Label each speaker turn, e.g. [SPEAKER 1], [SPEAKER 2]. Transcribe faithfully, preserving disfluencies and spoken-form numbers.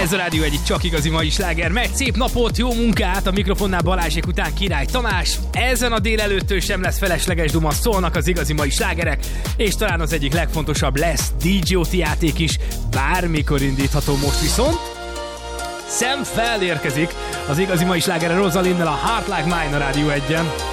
[SPEAKER 1] Ez a Rádió egyik csak igazi mai sláger. Meg szép napot, jó munkát, a mikrofonnál Balázsék után Király Tamás. Ezen a délelőttől sem lesz felesleges duma, szólnak az igazi mai slágerek, és talán az egyik legfontosabb lesz dé jé o té játék is, bármikor indítható most viszont. Sam Fell érkezik, az igazi mai slágere Rosalinnel, a Heart Like Mine a Rádió egyen.